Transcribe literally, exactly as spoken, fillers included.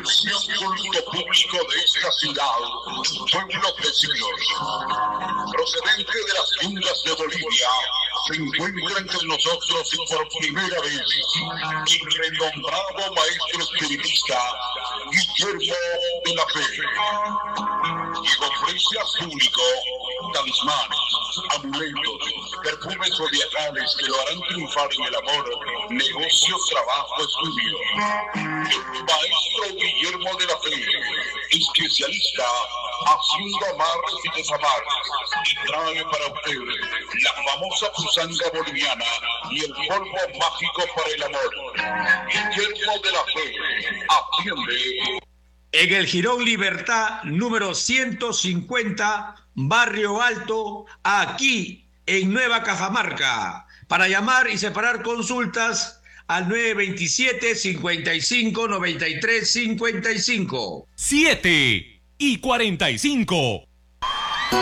Atención, culto público de esta ciudad, pueblos vecinos. Procedente de las tundras de Bolivia, se encuentra entre nosotros y por primera vez el renombrado maestro espiritista Guillermo de la Fe, y ofrece al público talismanes, amuletos, perfumes zodiacales que lo harán triunfar en el amor, negocio, trabajo, estudio. El maestro Guillermo de la Fe, especialista haciendo amarres y desamarres, y trae para usted la famosa pusanga boliviana y el polvo mágico para el amor. Guillermo de la Fe atiende en el Jirón Libertad número ciento cincuenta, Barrio Alto, aquí en Nueva Cajamarca. Para llamar y separar consultas al nueve veintisiete, cincuenta y cinco, noventa y tres, cincuenta y cinco. siete y cuarenta y cinco.